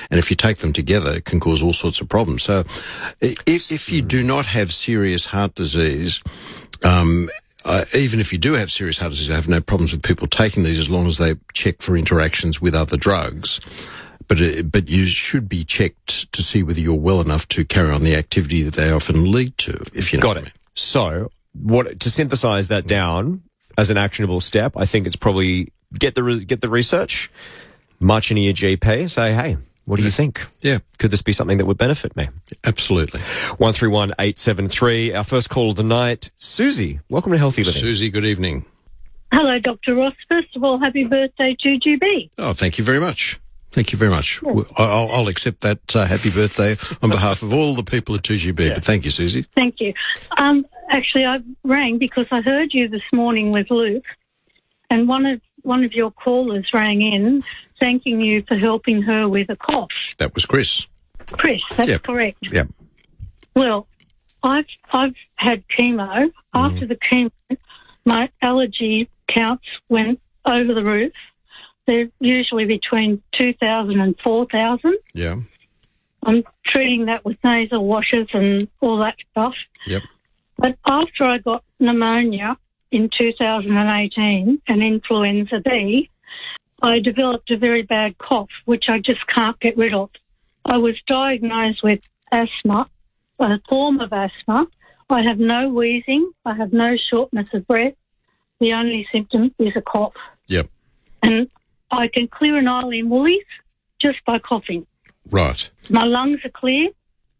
And if you take them together, it can cause all sorts of problems. So if you do not have serious heart disease, even if you do have serious heart disease, I have no problems with people taking these as long as they check for interactions with other drugs. But you should be checked to see whether you're well enough to carry on the activity that they often lead to, if you know. Got it. So, to synthesize that down as an actionable step, I think it's probably get the research, march into your GP, say, hey, what do you think? Yeah. Could this be something that would benefit me? Absolutely. 131873. Our first call of the night. Susie, welcome to Healthy Living. Susie, good evening. Hello, Dr. Ross. First of all, happy birthday to GB. Oh, thank you very much. Thank you very much. Yeah. I'll accept that happy birthday on behalf of all the people at 2GB, but thank you, Susie. Thank you. Actually, I rang because I heard you this morning with Luke, and one of your callers rang in thanking you for helping her with a cough. That was Chris. Chris, that's correct. Yeah. Well, I've had chemo. After the chemo, my allergy counts went over the roof. They're usually between 2,000 and 4,000. Yeah. I'm treating that with nasal washes and all that stuff. Yep. But after I got pneumonia in 2018 and influenza B, I developed a very bad cough, which I just can't get rid of. I was diagnosed with asthma, a form of asthma. I have no wheezing. I have no shortness of breath. The only symptom is a cough. Yep. And I can clear an aisle in Woolies just by coughing. Right. My lungs are clear.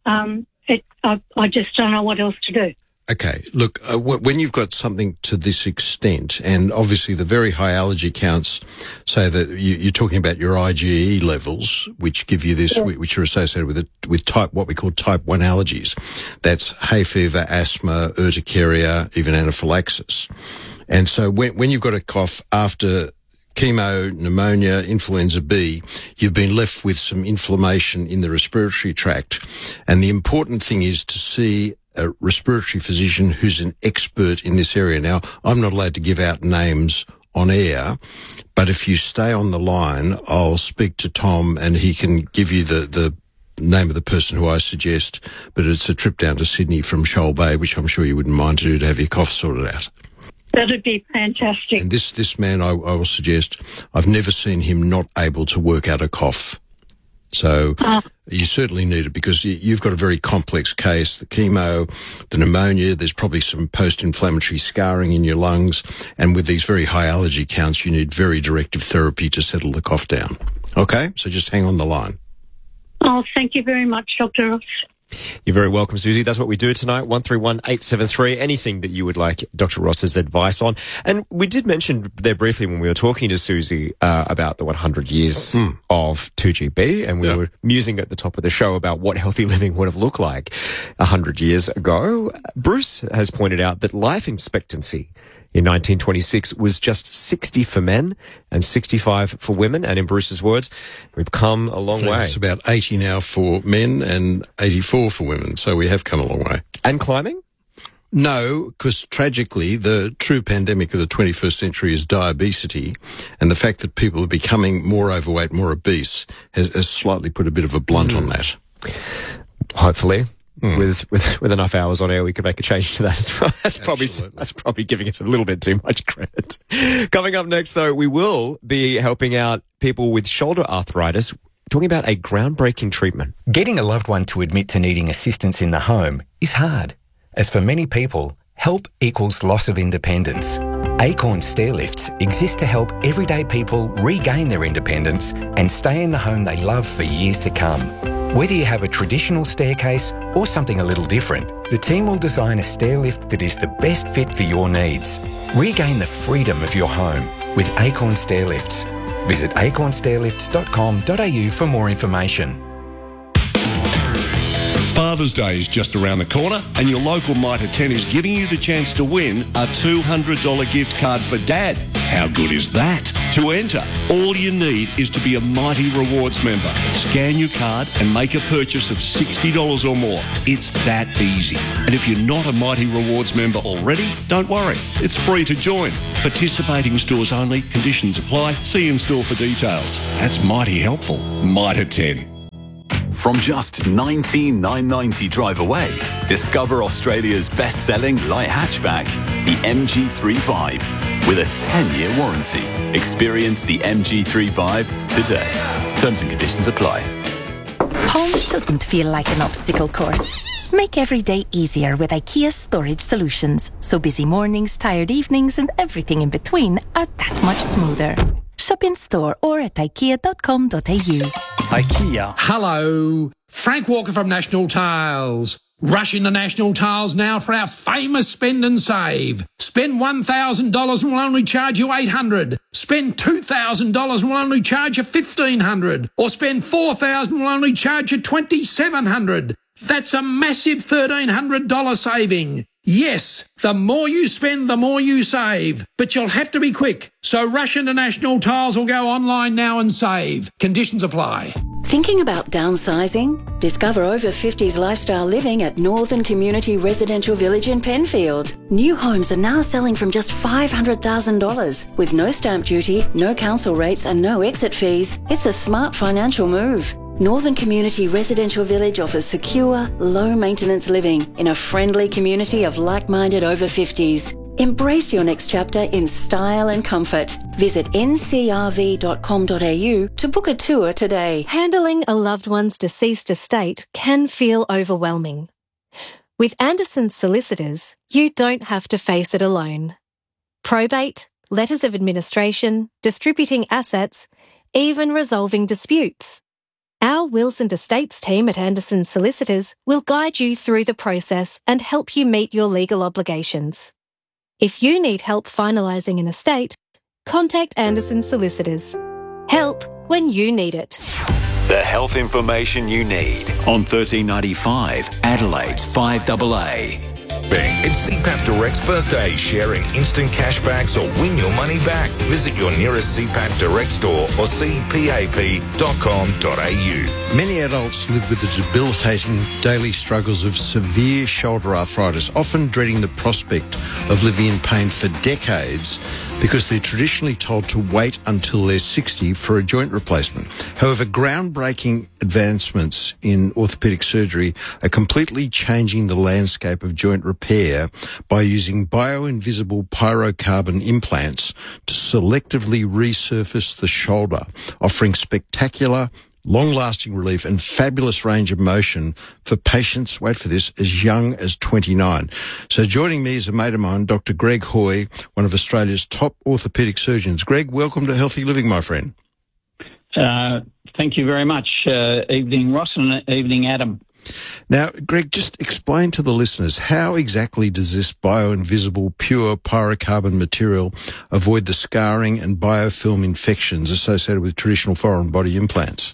I just don't know what else to do. Okay. Look, when you've got something to this extent, and obviously the very high allergy counts say that you're talking about your IgE levels, which give you this, which are associated with what we call type 1 allergies. That's hay fever, asthma, urticaria, even anaphylaxis. And so when you've got a cough after chemo, pneumonia, influenza B, you've been left with some inflammation in the respiratory tract. And the important thing is to see a respiratory physician who's an expert in this area. Now, I'm not allowed to give out names on air, but if you stay on the line, I'll speak to Tom and he can give you the name of the person who I suggest, but it's a trip down to Sydney from Shoal Bay, which I'm sure you wouldn't mind to do to have your cough sorted out. That'd be fantastic. And this man, I will suggest, I've never seen him not able to work out a cough. So you certainly need it because you've got a very complex case, the chemo, the pneumonia, there's probably some post-inflammatory scarring in your lungs, and with these very high allergy counts, you need very directive therapy to settle the cough down. Okay? So just hang on the line. Oh, thank you very much, Dr. Ross. You're very welcome, Susie. That's what we do tonight, 131873. Anything that you would like Dr. Ross's advice on. And we did mention there briefly when we were talking to Susie about the 100 years of 2GB, and we were musing at the top of the show about what healthy living would have looked like 100 years ago. Bruce has pointed out that life expectancy in 1926 was just 60 for men and 65 for women. And in Bruce's words, we've come a long way. It's about 80 now for men and 84 for women. So we have come a long way. And climbing? No, because tragically, the true pandemic of the 21st century is diabesity. And the fact that people are becoming more overweight, more obese, has slightly put a bit of a blunt on that. Hopefully. With enough hours on air, we could make a change to that as well. That's probably giving us a little bit too much credit. Coming up next, though, we will be helping out people with shoulder arthritis, talking about a groundbreaking treatment. Getting a loved one to admit to needing assistance in the home is hard, as for many people, help equals loss of independence. Acorn Stairlifts exist to help everyday people regain their independence and stay in the home they love for years to come. Whether you have a traditional staircase or something a little different, the team will design a stairlift that is the best fit for your needs. Regain the freedom of your home with Acorn Stairlifts. Visit acornstairlifts.com.au for more information. Father's Day is just around the corner and your local Mitre 10 is giving you the chance to win a $200 gift card for Dad. How good is that? To enter, all you need is to be a Mighty Rewards member. Scan your card and make a purchase of $60 or more. It's that easy. And if you're not a Mighty Rewards member already, don't worry. It's free to join. Participating stores only. Conditions apply. See in store for details. That's mighty helpful. Mitre 10. from just $19,990 drive away. Discover Australia's best-selling light hatchback, the MG35, with a 10-year warranty. Experience the MG35 today. Terms and conditions apply. Home shouldn't feel like an obstacle course. Make every day easier with IKEA Storage Solutions, so busy mornings, tired evenings and everything in between are that much smoother. Shop in store or at ikea.com.au. IKEA. Hello, Frank Walker from National Tiles. Rush into National Tiles now for our famous spend and save. Spend $1,000 and we'll only charge you $800. Spend $2,000 and we'll only charge you $1,500. Or spend $4,000 and we'll only charge you $2,700. That's a massive $1,300 saving. Yes, the more you spend, the more you save. But you'll have to be quick. So rush into National Tiles or go online now and save. Conditions apply. Thinking about downsizing? Discover over 50s lifestyle living at Northern Community Residential Village in Penfield. New homes are now selling from just $500,000 with no stamp duty, no council rates and no exit fees. It's a smart financial move. Northern Community Residential Village offers secure, low-maintenance living in a friendly community of like-minded over 50s. Embrace your next chapter in style and comfort. Visit ncrv.com.au to book a tour today. Handling a loved one's deceased estate can feel overwhelming. With Anderson's Solicitors, you don't have to face it alone. Probate, letters of administration, distributing assets, even resolving disputes. Our Wills and Estates team at Anderson's Solicitors will guide you through the process and help you meet your legal obligations. If you need help finalising an estate, contact Anderson's Solicitors. Help when you need it. The health information you need on 1395 Adelaide's 5AA. It's CPAP Direct's birthday, sharing instant cashbacks or win your money back. Visit your nearest CPAP Direct store or cpap.com.au. Many adults live with the debilitating daily struggles of severe shoulder arthritis, often dreading the prospect of living in pain for decades because they're traditionally told to wait until they're 60 for a joint replacement. However, groundbreaking advancements in orthopaedic surgery are completely changing the landscape of joint repair by using bioinvisible pyrocarbon implants to selectively resurface the shoulder, offering spectacular, long-lasting relief and fabulous range of motion for patients, wait for this, as young as 29. So joining me is a mate of mine, Dr. Greg Hoy, one of Australia's top orthopaedic surgeons. Greg, welcome to Healthy Living, my friend. Thank you very much. Evening, Ross, and evening, Adam. Now, Greg, just explain to the listeners, how exactly does this bioinvisible pure pyrocarbon material avoid the scarring and biofilm infections associated with traditional foreign body implants?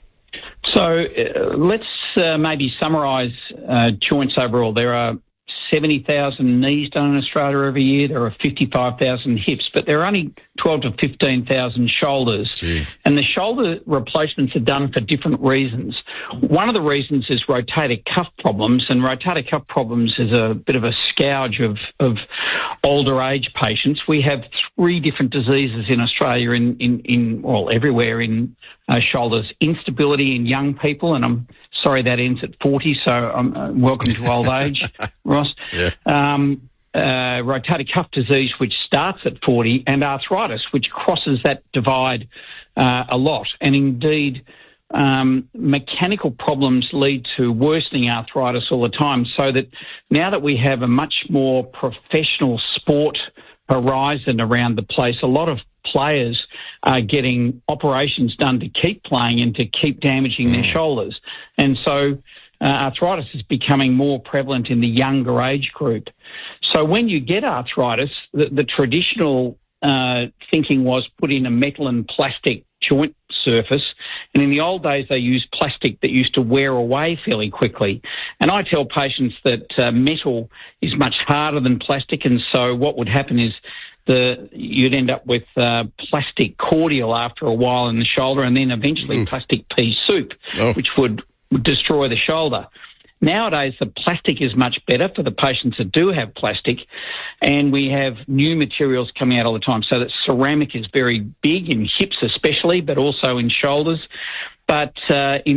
So let's maybe summarise joints overall. There are 70,000 knees done in Australia every year. There are 55,000 hips, but there are only 12 to 15,000 shoulders. Gee. And the shoulder replacements are done for different reasons. One of the reasons is rotator cuff problems, and rotator cuff problems is a bit of a scourge of older age patients. We have 3 different diseases in Australia, well, everywhere in shoulders. Instability in young people, and I'm sorry that ends at 40, so I'm welcome to old age, Ross. Yeah. Rotator cuff disease, which starts at 40, and arthritis, which crosses that divide a lot. And indeed, mechanical problems lead to worsening arthritis all the time, so that now that we have a much more professional sport horizon around the place, a lot of players are getting operations done to keep playing and to keep damaging their shoulders. And so arthritis is becoming more prevalent in the younger age group. So when you get arthritis, the traditional thinking was put in a metal and plastic joint surface. And in the old days, they used plastic that used to wear away fairly quickly. And I tell patients that metal is much harder than plastic. And so what would happen is you'd end up with plastic cordial after a while in the shoulder, and then eventually plastic pea soup, which would destroy the shoulder. Nowadays, the plastic is much better for the patients that do have plastic, and we have new materials coming out all the time. So that ceramic is very big in hips especially, but also in shoulders. But indeed,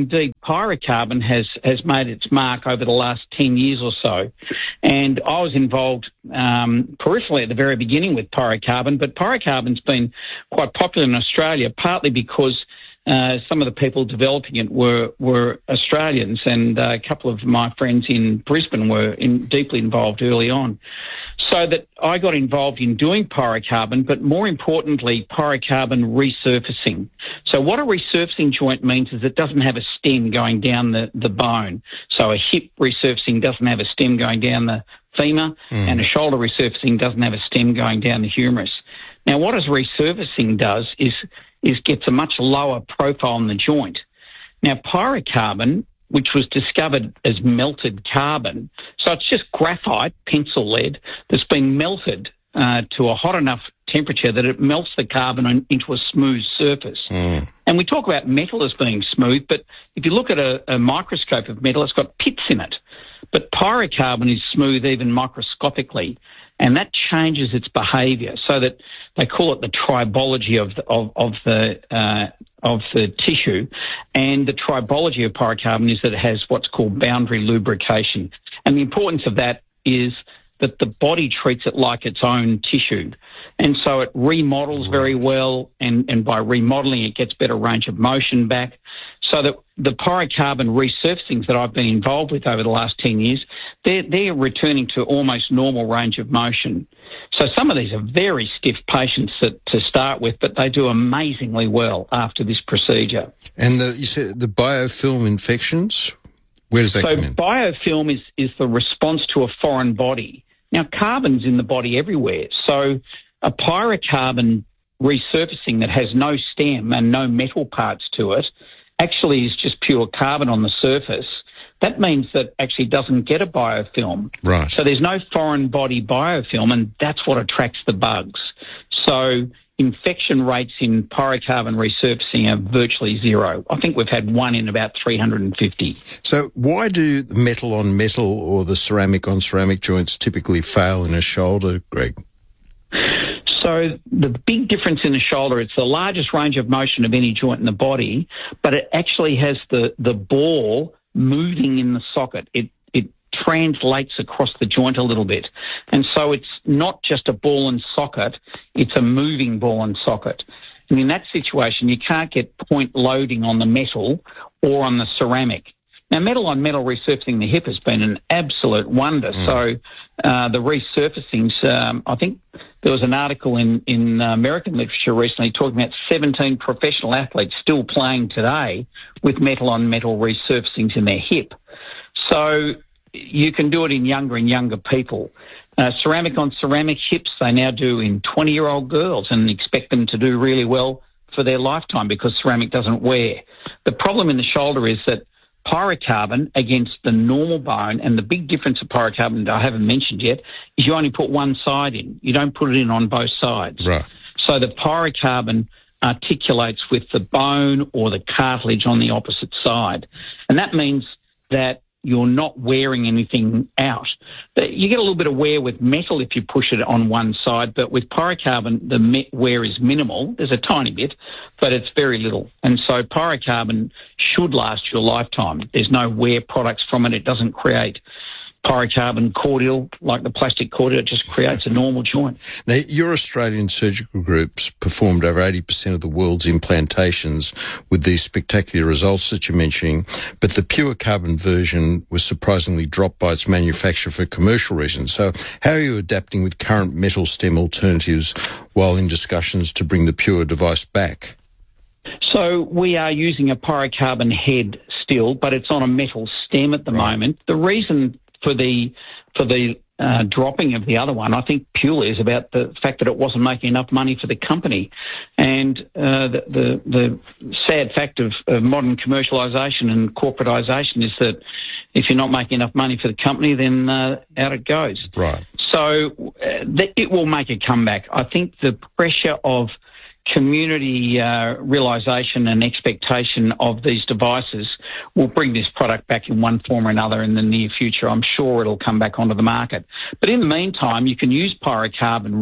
pyrocarbon has made its mark over the last 10 years or so. And I was involved peripherally at the very beginning with pyrocarbon, but pyrocarbon's been quite popular in Australia, partly because some of the people developing it were Australians, and a couple of my friends in Brisbane were deeply involved early on. So that I got involved in doing pyrocarbon, but more importantly, pyrocarbon resurfacing. So what a resurfacing joint means is it doesn't have a stem going down the bone. So a hip resurfacing doesn't have a stem going down the femur, and a shoulder resurfacing doesn't have a stem going down the humerus. Now, what a resurfacing does is gets a much lower profile in the joint. Now, pyrocarbon, which was discovered as melted carbon, so it's just graphite, pencil lead, that's been melted to a hot enough temperature that it melts the carbon into a smooth surface. And we talk about metal as being smooth, but if you look at a microscope of metal, it's got pits in it. But pyrocarbon is smooth even microscopically, and that changes its behaviour, so that they call it the tribology of the tissue. And the tribology of pyrocarbon is that it has what's called boundary lubrication. And the importance of that is that the body treats it like its own tissue. And so it remodels very well, and by remodelling it gets better range of motion back. So that the pyrocarbon resurfacings that I've been involved with over the last 10 years, they're returning to almost normal range of motion. So some of these are very stiff patients to start with, but they do amazingly well after this procedure. And you said the biofilm infections, where does that come in? So biofilm is the response to a foreign body. Now, carbon's in the body everywhere. So a pyrocarbon resurfacing that has no stem and no metal parts to it actually is just pure carbon on the surface. That means that actually doesn't get a biofilm. Right. So there's no foreign body biofilm, and that's what attracts the bugs. So infection rates in pyrocarbon resurfacing are virtually zero. I think we've had one in about 350. So why do metal on metal or the ceramic on ceramic joints typically fail in a shoulder, Greg? So the big difference in the shoulder, it's the largest range of motion of any joint in the body, but it actually has the ball moving in the socket. It translates across the joint a little bit. And so it's not just a ball and socket, it's a moving ball and socket. And in that situation, you can't get point loading on the metal or on the ceramic. Now, metal on metal resurfacing the hip has been an absolute wonder. So the resurfacings, I think there was an article in American literature recently talking about 17 professional athletes still playing today with metal on metal resurfacings in their hip. So you can do it in younger and younger people. Ceramic on ceramic hips, they now do in 20-year-old girls and expect them to do really well for their lifetime because ceramic doesn't wear. The problem in the shoulder is that pyrocarbon against the normal bone, and the big difference of pyrocarbon that I haven't mentioned yet is you only put one side in. You don't put it in on both sides. Right. So the pyrocarbon articulates with the bone or the cartilage on the opposite side. And that means that you're not wearing anything out. You get a little bit of wear with metal if you push it on one side, but with pyrocarbon, the wear is minimal. There's a tiny bit, but it's very little. And so pyrocarbon should last your lifetime. There's no wear products from it. It doesn't create pyrocarbon cordial, like the plastic cordial. It just creates a normal joint. Now, your Australian surgical groups performed over 80% of the world's implantations with these spectacular results that you're mentioning, but the pure carbon version was surprisingly dropped by its manufacturer for commercial reasons. So how are you adapting with current metal stem alternatives while in discussions to bring the pure device back? So we are using a pyrocarbon head still, but it's on a metal stem at the moment. The reason for the dropping of the other one, I think purely is about the fact that it wasn't making enough money for the company. And the sad fact of modern commercialisation and corporatisation is that if you're not making enough money for the company, then out it goes. Right. So it will make a comeback. I think the pressure of community realisation and expectation of these devices will bring this product back in one form or another in the near future. I'm sure it'll come back onto the market. But in the meantime, you can use pyrocarbon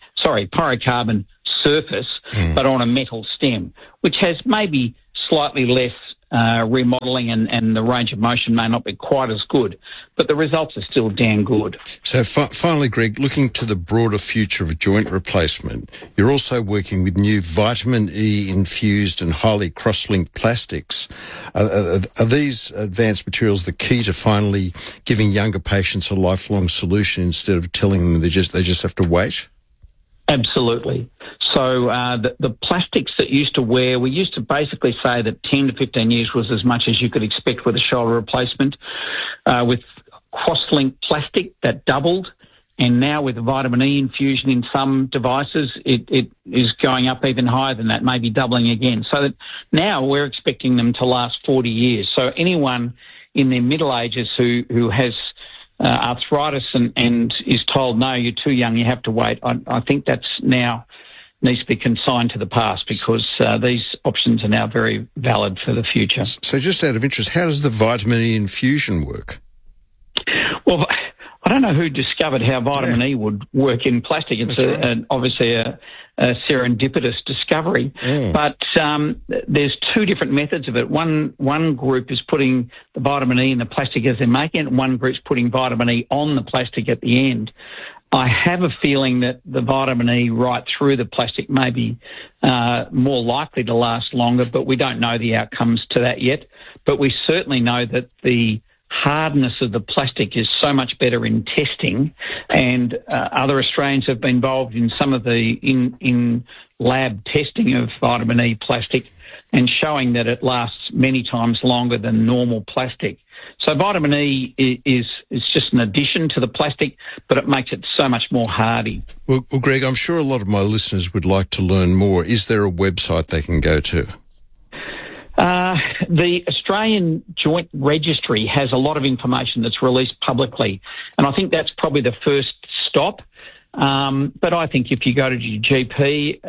surface, but on a metal stem, which has maybe slightly less remodelling and the range of motion may not be quite as good, but the results are still damn good. So finally, Greg, looking to the broader future of joint replacement, you're also working with new vitamin E infused and highly cross-linked plastics. Are these advanced materials the key to finally giving younger patients a lifelong solution instead of telling them they just have to wait? Absolutely. So the plastics that we used to basically say that 10 to 15 years was as much as you could expect with a shoulder replacement. With cross-linked plastic, that doubled. And now with vitamin E infusion in some devices, it is going up even higher than that, maybe doubling again. So that now we're expecting them to last 40 years. So anyone in their middle ages who has arthritis and is told, no, you're too young, you have to wait, I think that's now needs to be consigned to the past, because these options are now very valid for the future. So just out of interest, how does the vitamin E infusion work? Well, I don't know who discovered how vitamin E would work in plastic. It's obviously a serendipitous discovery. But there's two different methods of it. One group is putting the vitamin E in the plastic as they're making it, and one group's putting vitamin E on the plastic at the end. I have a feeling that the vitamin E right through the plastic may be more likely to last longer, but we don't know the outcomes to that yet. But we certainly know that the hardness of the plastic is so much better in testing, and other Australians have been involved in some of the in lab testing of vitamin E plastic and showing that it lasts many times longer than normal plastic. So vitamin E is just an addition to the plastic, but it makes it so much more hardy. Well, Greg, I'm sure a lot of my listeners would like to learn more. Is there a website they can go to? The Australian Joint Registry has a lot of information that's released publicly, and I think that's probably the first stop. But I think if you go to your GP,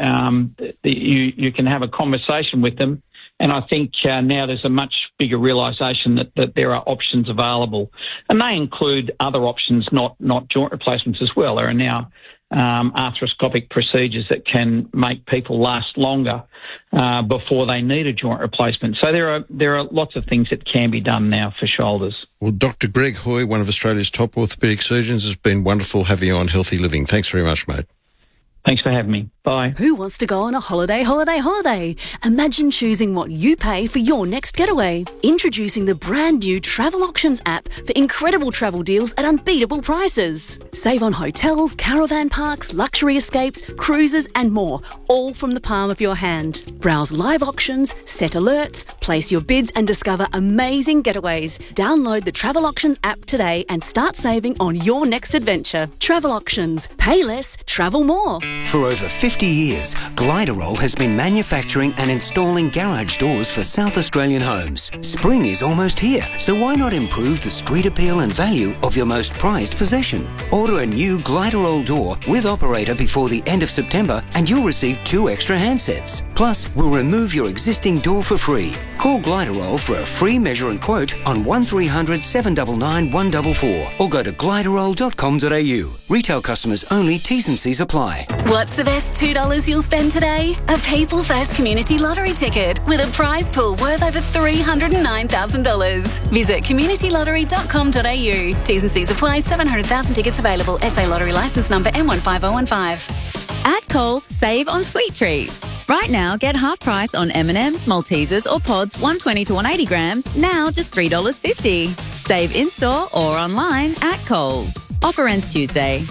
you can have a conversation with them. And I think now there's a much bigger realisation that there are options available. And they include other options, not joint replacements as well. There are now arthroscopic procedures that can make people last longer before they need a joint replacement. So there are lots of things that can be done now for shoulders. Well, Dr. Greg Hoy, one of Australia's top orthopaedic surgeons, has been wonderful having you on Healthy Living. Thanks very much, mate. Thanks for having me. Bye. Who wants to go on a holiday? Imagine choosing what you pay for your next getaway. Introducing the brand new Travel Auctions app for incredible travel deals at unbeatable prices. Save on hotels, caravan parks, luxury escapes, cruises and more, all from the palm of your hand. Browse live auctions, set alerts, place your bids and discover amazing getaways. Download the Travel Auctions app today and start saving on your next adventure. Travel Auctions. Pay less, travel more. For over 50 years, Gliderol has been manufacturing and installing garage doors for South Australian homes. Spring is almost here, so why not improve the street appeal and value of your most prized possession? Order a new Gliderol door with operator before the end of September and you'll receive 2 extra handsets. Plus, we'll remove your existing door for free. Call Gliderol for a free measure and quote on 1300 799 144 or go to gliderol.com.au. Retail customers only, T's and C's apply. What's the best $2 you'll spend today? A People First Community Lottery ticket with a prize pool worth over $309,000. Visit communitylottery.com.au. T's and C's apply. 700,000 tickets available. SA Lottery licence number M15015. At Coles, save on sweet treats. Right now, get half price on M&M's, Maltesers or Pods 120 to 180 grams, now just $3.50. Save in-store or online at Coles. Offer ends Tuesday.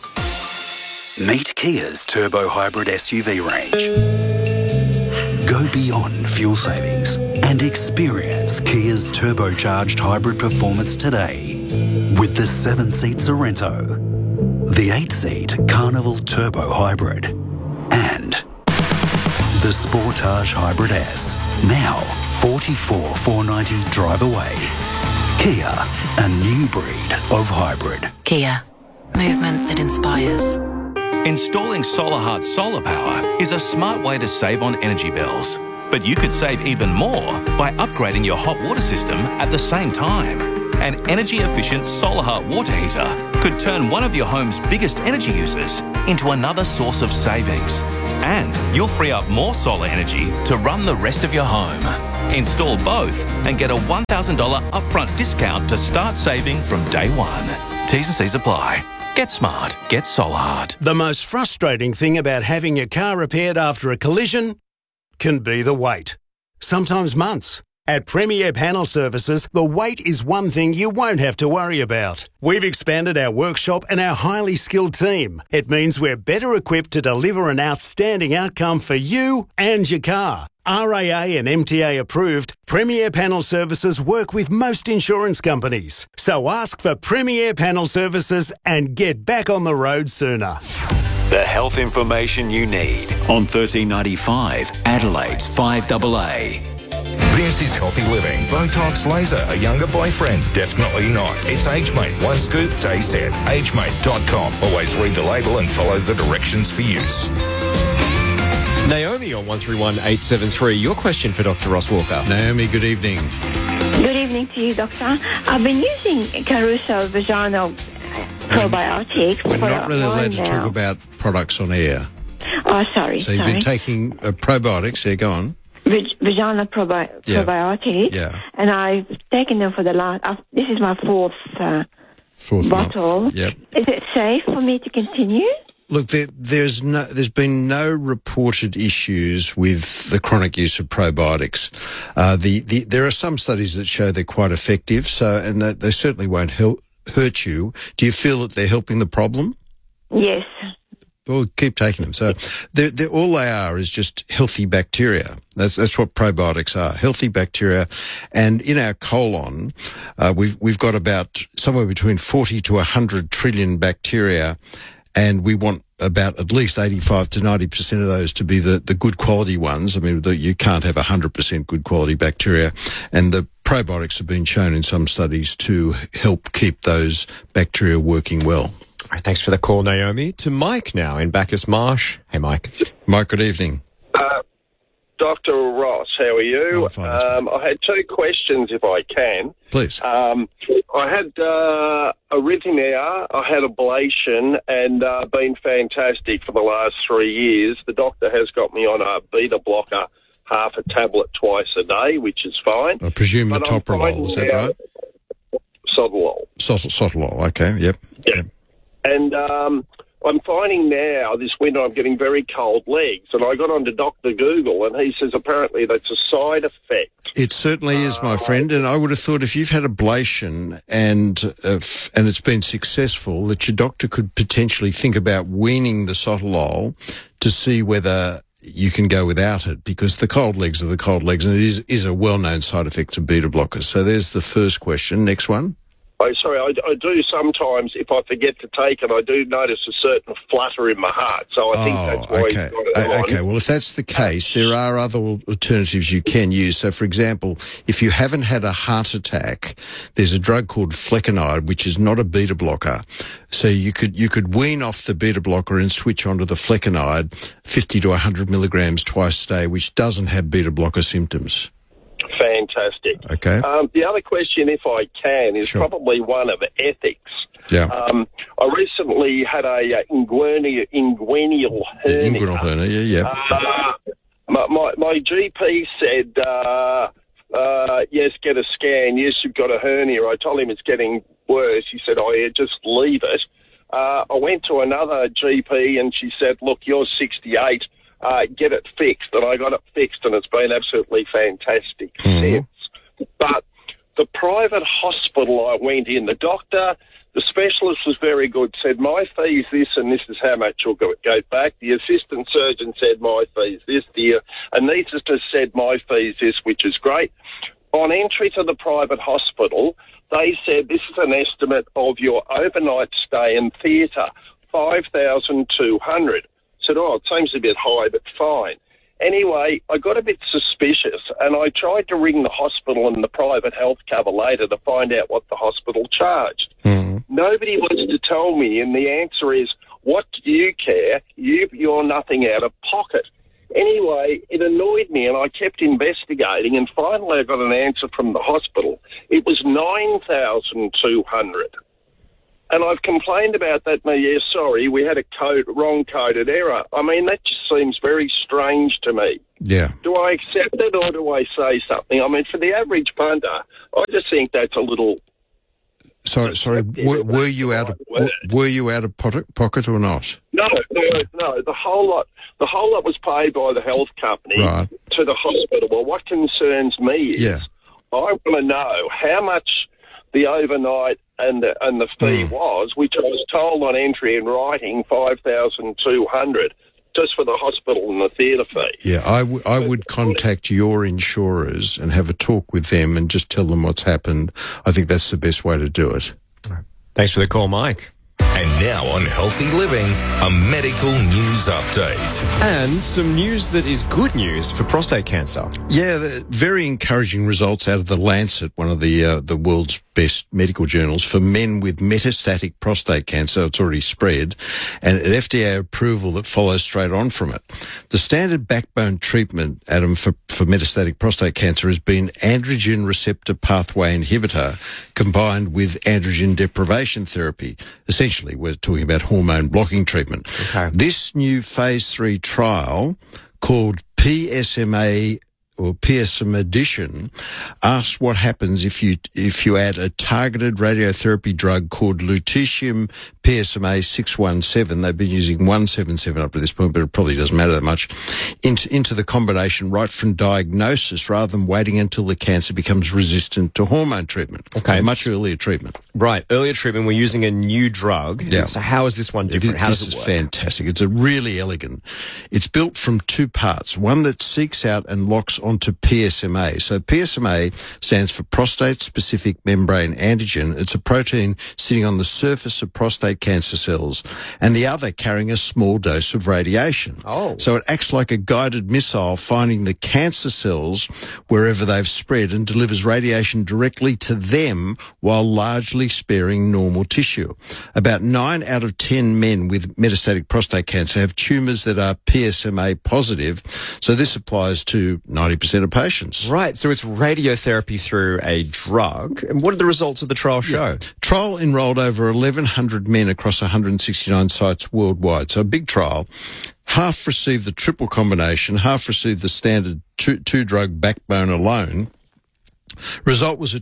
Meet Kia's Turbo Hybrid SUV range. Go beyond fuel savings and experience Kia's turbocharged hybrid performance today with the 7-seat Sorento, the 8-seat Carnival Turbo Hybrid, and the Sportage Hybrid S, now $44,490 drive away. Kia, a new breed of hybrid. Kia, movement that inspires. Installing SolarHeart solar power is a smart way to save on energy bills. But you could save even more by upgrading your hot water system at the same time. An energy-efficient SolarHeart water heater could turn one of your home's biggest energy users into another source of savings. And you'll free up more solar energy to run the rest of your home. Install both and get a $1,000 upfront discount to start saving from day one. T's and C's apply. Get smart. Get Solahard. The most frustrating thing about having your car repaired after a collision can be the wait. Sometimes months. At Premier Panel Services, the wait is one thing you won't have to worry about. We've expanded our workshop and our highly skilled team. It means we're better equipped to deliver an outstanding outcome for you and your car. RAA and MTA approved, Premier Panel Services work with most insurance companies. So ask for Premier Panel Services and get back on the road sooner. The health information you need on 1395 Adelaide's 5AA. This is Healthy Living. Botox laser, a younger boyfriend? Definitely not. It's AgeMate. One scoop, day set. AgeMate.com. Always read the label and follow the directions for use. Naomi on 131873. Your question for Dr. Ross Walker. Naomi, good evening. Good evening to you, Doctor. I've been using Caruso Vaginal Probiotics We're for not really a while allowed to now. talk about products on air. Oh, sorry. So you've been taking probiotics. Yeah, go on. Vaginal probiotics. Yeah. And I've taken them for the last. This is my fourth bottle. Month. Yep. Is it safe for me to continue? Look, there's been no reported issues with the chronic use of probiotics. There are some studies that show they're quite effective, and that they certainly won't hurt you. Do you feel that they're helping the problem? Yes. Well, keep taking them. So all they are is just healthy bacteria. That's what probiotics are, healthy bacteria. And in our colon, we've got about somewhere between 40 to 100 trillion bacteria, and we want about at least 85 to 90% of those to be the good quality ones. I mean, you can't have 100% good quality bacteria. And the probiotics have been shown in some studies to help keep those bacteria working well. All right, thanks for the call, Naomi. To Mike now in Bacchus Marsh. Hey, Mike. Mike, good evening. Dr. Ross, how are you? I had two questions, if I can. Please. I had arrhythmia, I had ablation, and been fantastic for the last 3 years. The doctor has got me on a beta blocker, half a tablet twice a day, which is fine. I presume the Toprolol, is that right? Sotalol. Sotalol, okay, yep. And I'm finding now, this winter, I'm getting very cold legs. And I got onto Dr. Google, and he says apparently that's a side effect. It certainly is, my friend. And I would have thought if you've had ablation and it's been successful, that your doctor could potentially think about weaning the Sotalol to see whether you can go without it, because the cold legs are the cold legs, and it is a well-known side effect of beta blockers. So there's the first question. Next one. I do sometimes, if I forget to take it, I do notice a certain flutter in my heart. So I think that's why he's got it on. Okay, well, if that's the case, there are other alternatives you can use. So, for example, if you haven't had a heart attack, there's a drug called flecainide, which is not a beta blocker. So you could wean off the beta blocker and switch onto the flecainide, 50 to 100 milligrams twice a day, which doesn't have beta blocker symptoms. Fantastic. Okay. The other question, if I can, is probably one of ethics. Yeah. I recently had a inguinal hernia. Inguinal hernia, yeah. My GP said, yes, get a scan. Yes, you've got a hernia. I told him it's getting worse. He said, yeah, just leave it. I went to another GP and she said, look, you're 68. Get it fixed. And I got it fixed, and it's been absolutely fantastic since. But the private hospital I went in, the doctor, the specialist was very good, said, my fee's this and this is how much you'll go back. The assistant surgeon said, my fee's this. The anaesthetist said, my fee's this, which is great. On entry to the private hospital, they said, this is an estimate of your overnight stay in theatre, $5,200. Said, it seems a bit high, but fine. Anyway, I got a bit suspicious, and I tried to ring the hospital and the private health cover later to find out what the hospital charged. Nobody wants to tell me, and the answer is, what do you care? You're nothing out of pocket. Anyway, it annoyed me, and I kept investigating, and finally I got an answer from the hospital. It was $9,200. And I've complained about that. Sorry, we had a wrong-coded error. I mean, that just seems very strange to me. Yeah. Do I accept it or do I say something? I mean, for the average punter, I just think that's a little... Sorry. Were you out of pocket or not? No. The whole lot was paid by the health company to the hospital. Well, what concerns me is I want to know how much the overnight and the fee was, which I was told on entry in writing, $5,200, just for the hospital and the theatre fee. Yeah, I would contact your insurers and have a talk with them and just tell them what's happened. I think that's the best way to do it. Thanks for the call, Mike. And now on Healthy Living, a medical news update. And some news that is good news for prostate cancer. Yeah, very encouraging results out of The Lancet, one of the world's best medical journals, for men with metastatic prostate cancer. It's already spread, and an FDA approval that follows straight on from it. The standard backbone treatment, Adam, for metastatic prostate cancer has been androgen receptor pathway inhibitor combined with androgen deprivation therapy. Essentially, we're talking about hormone blocking treatment. Okay. This new phase 3 trial called PSMA or PSM addition asks what happens if you add a targeted radiotherapy drug called lutetium PSMA 617. They've been using 177 up to this point, but it probably doesn't matter that much, into the combination right from diagnosis rather than waiting until the cancer becomes resistant to hormone treatment. Okay. So much earlier treatment. Right. Earlier treatment, we're using a new drug. Yeah. So how is this one different? How does it work? This is fantastic. It's a really elegant. It's built from two parts. One that seeks out and locks onto PSMA. So PSMA stands for prostate-specific membrane antigen. It's a protein sitting on the surface of prostate cancer cells, and the other carrying a small dose of radiation. Oh. So it acts like a guided missile, finding the cancer cells wherever they've spread and delivers radiation directly to them while largely sparing normal tissue. About 9 out of 10 men with metastatic prostate cancer have tumours that are PSMA positive, so this applies to 90% of patients. Right, so it's radiotherapy through a drug. And what did the results of the trial show? Yeah. Trial enrolled over 1,100 men across 169 sites worldwide, so a big trial. Half received the triple combination, half received the standard two-drug backbone alone. Result was a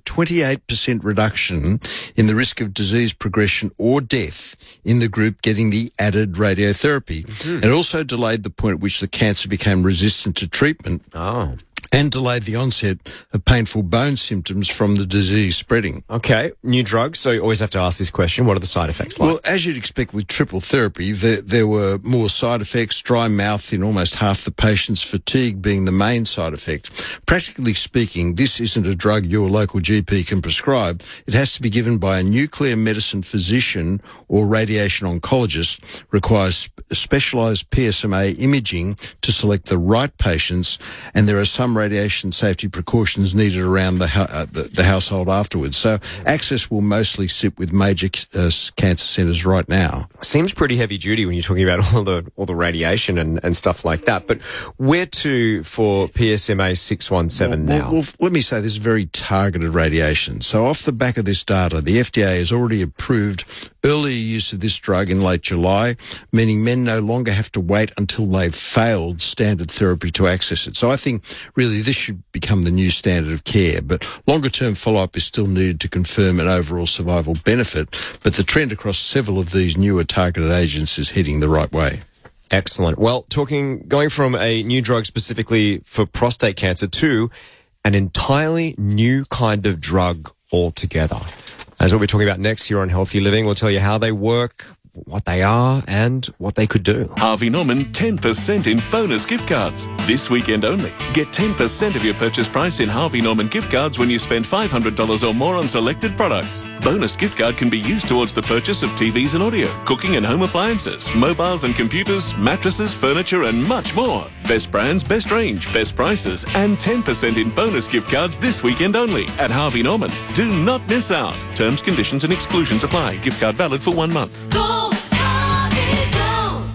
28% reduction in the risk of disease progression or death in the group getting the added radiotherapy. Mm-hmm. It also delayed the point at which the cancer became resistant to treatment. Oh. And delayed the onset of painful bone symptoms from the disease spreading. Okay, new drugs, so you always have to ask this question. What are the side effects like? Well, as you'd expect with triple therapy, there were more side effects, dry mouth in almost half the patients, fatigue being the main side effect. Practically speaking, this isn't a drug your local GP can prescribe. It has to be given by a nuclear medicine physician or radiation oncologist, requires specialised PSMA imaging to select the right patients, and there are some radiation safety precautions needed around the household afterwards. So access will mostly sit with major cancer centres right now. Seems pretty heavy duty when you're talking about all the radiation and stuff like that. But where to for PSMA 617 now? Well, let me say this is very targeted radiation. So off the back of this data, the FDA has already approved earlier use of this drug in late July, meaning men no longer have to wait until they've failed standard therapy to access it. So I think really this should become the new standard of care, but longer-term follow-up is still needed to confirm an overall survival benefit, but the trend across several of these newer targeted agents is heading the right way. Excellent. Well, going from a new drug specifically for prostate cancer to an entirely new kind of drug altogether. That's what we're talking about next here on Healthy Living. We'll tell you how they work, what they are, and what they could do. Harvey Norman 10% in bonus gift cards. This weekend only. Get 10% of your purchase price in Harvey Norman gift cards when you spend $500 or more on selected products. Bonus gift card can be used towards the purchase of TVs and audio, cooking and home appliances, mobiles and computers, mattresses, furniture, and much more. Best brands, best range, best prices, and 10% in bonus gift cards this weekend only at Harvey Norman. Do not miss out. Terms, conditions, and exclusions apply. Gift card valid for 1 month.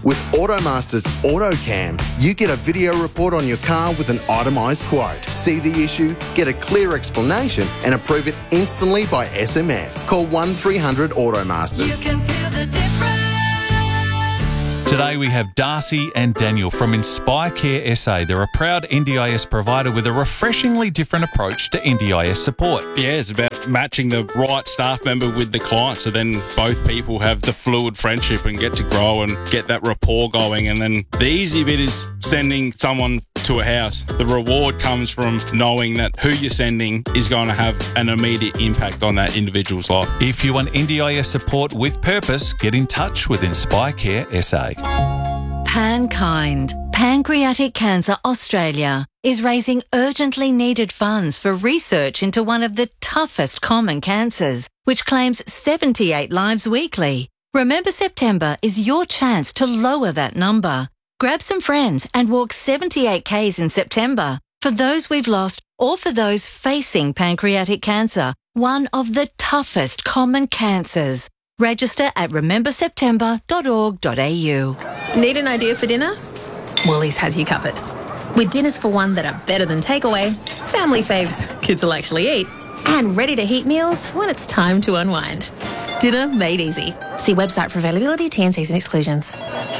With AutoMaster's AutoCam, you get a video report on your car with an itemised quote. See the issue, get a clear explanation and approve it instantly by SMS. Call 1300 AutoMasters. You can feel the difference. Today we have Darcy and Daniel from Inspire Care SA. They're a proud NDIS provider with a refreshingly different approach to NDIS support. Yeah, it's about matching the right staff member with the client, so then both people have the fluid friendship and get to grow and get that rapport going. And then the easy bit is sending someone to a house. The reward comes from knowing that who you're sending is going to have an immediate impact on that individual's life. If you want NDIS support with purpose, get in touch with Inspire Care SA. PanKind, Pancreatic Cancer Australia, is raising urgently needed funds for research into one of the toughest common cancers, which claims 78 lives weekly. Remember September is your chance to lower that number. Grab some friends and walk 78 Ks in September for those we've lost or for those facing pancreatic cancer, one of the toughest common cancers. Register at rememberseptember.org.au. Need an idea for dinner? Woolies has you covered. With dinners for one that are better than takeaway, family faves kids will actually eat, and ready-to-heat meals when it's time to unwind. Dinner made easy. See website for availability, T&Cs and exclusions.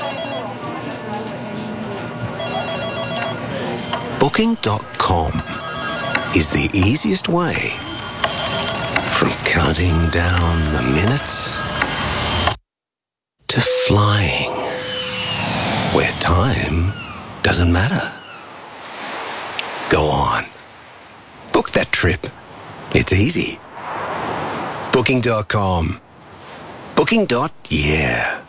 Booking.com is the easiest way from counting down the minutes to flying, where time doesn't matter. Go on. Book that trip. It's easy. Booking.com. Booking.yeah.